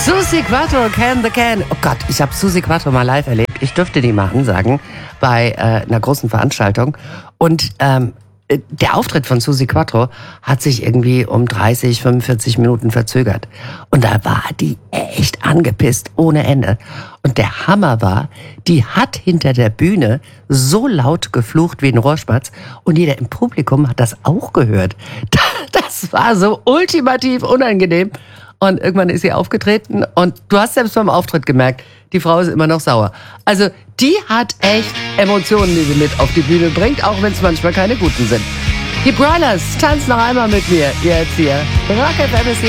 Suzi Quatro, Can the Can. Oh Gott, ich habe Suzi Quatro mal live erlebt. Ich durfte die mal ansagen bei einer großen Veranstaltung. Und der Auftritt von Suzi Quatro hat sich irgendwie um 30, 45 Minuten verzögert. Und da war die echt angepisst ohne Ende. Und der Hammer war, die hat hinter der Bühne so laut geflucht wie ein Rohrspatz. Und jeder im Publikum hat das auch gehört. Das war so ultimativ unangenehm. Und irgendwann ist sie aufgetreten und du hast selbst beim Auftritt gemerkt, die Frau ist immer noch sauer. Also die hat echt Emotionen, die sie mit auf die Bühne bringt, auch wenn es manchmal keine guten sind. Die Broilers tanzen noch einmal mit mir jetzt hier. Rock FM ist hier.